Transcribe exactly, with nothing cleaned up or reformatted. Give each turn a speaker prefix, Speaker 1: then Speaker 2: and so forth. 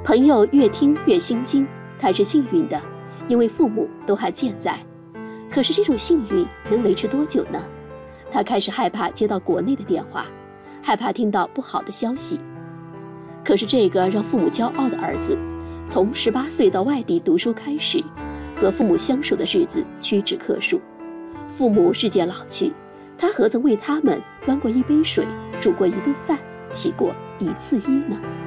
Speaker 1: 朋友越听越心惊，他是幸运的，因为父母都还健在。可是这种幸运能维持多久呢？他开始害怕接到国内的电话，害怕听到不好的消息。可是这个让父母骄傲的儿子，从十八岁到外地读书开始，和父母相守的日子屈指可数。父母日渐老去，他何曾为他们端过一杯水，煮过一顿饭，洗过一次衣呢？